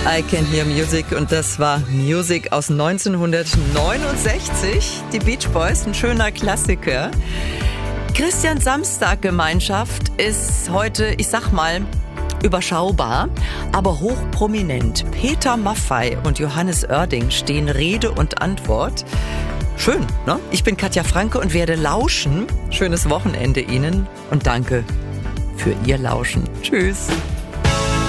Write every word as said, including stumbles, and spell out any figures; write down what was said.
I Can Hear Music und das war Music aus neunzehnhundertneunundsechzig. Die Beach Boys, ein schöner Klassiker. Christian Samstag Gemeinschaft ist heute, ich sag mal, überschaubar, aber hochprominent. Peter Maffay und Johannes Oerding stehen Rede und Antwort. Schön, ne? Ich bin Katja Franke und werde lauschen. Schönes Wochenende Ihnen und danke für Ihr Lauschen. Tschüss.